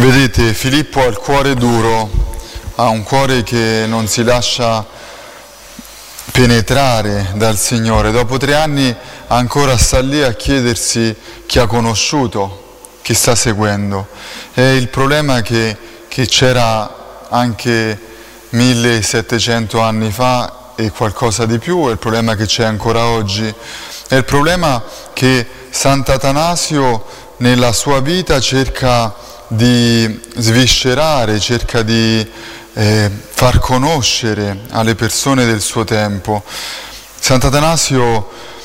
Vedete, Filippo ha il cuore duro, ha un cuore che non si lascia penetrare dal Signore. Dopo 3 anni ancora sta lì a chiedersi chi ha conosciuto, chi sta seguendo. E il problema che c'era anche 1700 anni fa e qualcosa di più, è il problema che c'è ancora oggi. È il problema che Sant'Atanasio nella sua vita cerca di sviscerare, cerca di far conoscere alle persone del suo tempo. Sant'Atanasio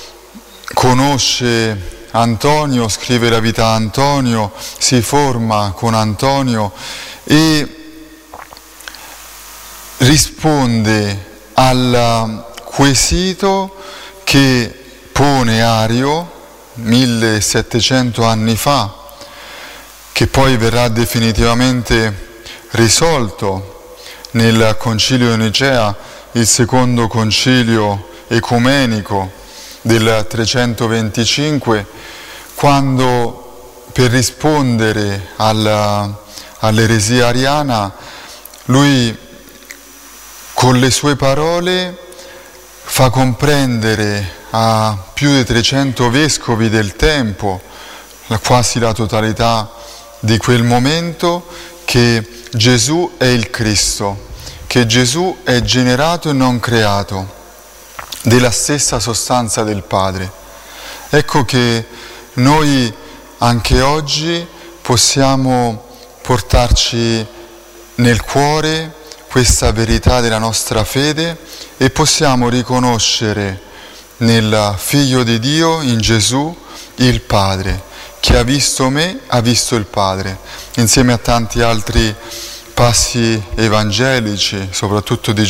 conosce Antonio, scrive la vita a Antonio, si forma con Antonio e risponde al quesito che pone Ario 1700 anni fa, che poi verrà definitivamente risolto nel Concilio di Nicea, il secondo concilio ecumenico del 325, quando per rispondere all'eresia ariana lui con le sue parole fa comprendere a più di 300 vescovi del tempo, quasi la totalità di quel momento, che Gesù è il Cristo, che Gesù è generato e non creato, della stessa sostanza del Padre. Ecco che noi anche oggi possiamo portarci nel cuore questa verità della nostra fede e possiamo riconoscere nel Figlio di Dio, in Gesù, il Padre. Chi ha visto me ha visto il Padre, insieme a tanti altri passi evangelici, soprattutto di